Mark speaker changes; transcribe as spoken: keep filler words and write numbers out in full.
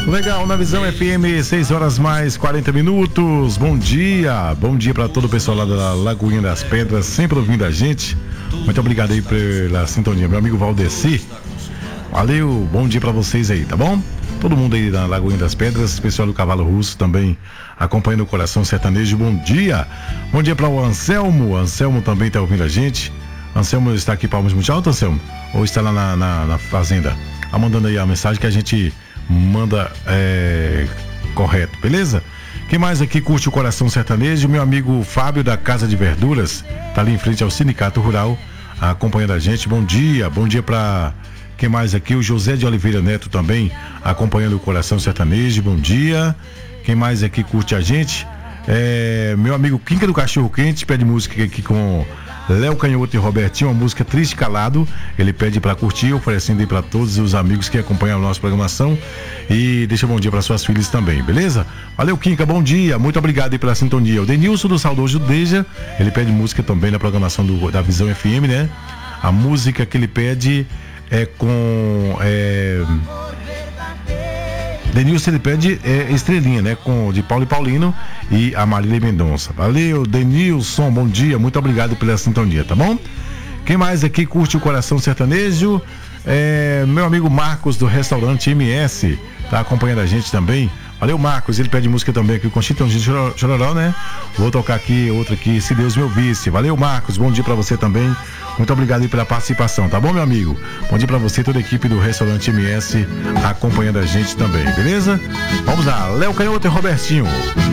Speaker 1: Legal, na Visão F M, seis horas mais quarenta minutos. Bom dia, bom dia para todo o pessoal lá da Lagoinha das Pedras, sempre ouvindo a gente. Muito obrigado aí pela sintonia, meu amigo Valdeci. Valeu, bom dia para vocês aí, tá bom? Todo mundo aí da Lagoinha das Pedras, pessoal do Cavalo Russo também acompanhando o Coração Sertanejo. Bom dia, bom dia para o Anselmo. Anselmo também tá ouvindo a gente. Anselmo está aqui para Palmas muito alto, Anselmo? Ou está lá na, na, na fazenda? Tá mandando aí a mensagem que a gente manda é, correto, beleza? Quem mais aqui curte o Coração Sertanejo? Meu amigo Fábio da Casa de Verduras, tá ali em frente ao Sindicato Rural, acompanhando a gente. Bom dia, bom dia pra quem mais aqui? O José de Oliveira Neto também acompanhando o Coração Sertanejo. Bom dia. Quem mais aqui curte a gente? É, meu amigo Quinca do Cachorro Quente pede música aqui com Léo Canhoto e Robertinho, uma música Triste Calado. Ele pede para curtir, oferecendo aí para todos os amigos que acompanham a nossa programação. E deixa bom dia para suas filhas também, beleza? Valeu, Quinca, bom dia, muito obrigado aí pela sintonia. O Denilson do Saudoso Deja, ele pede música também na programação do, da Visão F M, né? A música que ele pede é com é... Denilson, ele pede é, Estrelinha, né? Com, de Paulo e Paulino e a Marília Mendonça. Valeu, Denilson, bom dia, muito obrigado pela sintonia, tá bom? Quem mais aqui curte o Coração Sertanejo? É, meu amigo Marcos do restaurante M S, tá acompanhando a gente também. Valeu, Marcos, ele pede música também aqui com Chitãozinho de Chororó, né? Vou tocar aqui outra aqui, Se Deus Me Ouvisse. Valeu, Marcos, bom dia pra você também. Muito obrigado aí pela participação, tá bom, meu amigo? Bom dia pra você e toda a equipe do restaurante M S acompanhando a gente também, beleza? Vamos lá, Léo Canhoto e Robertinho.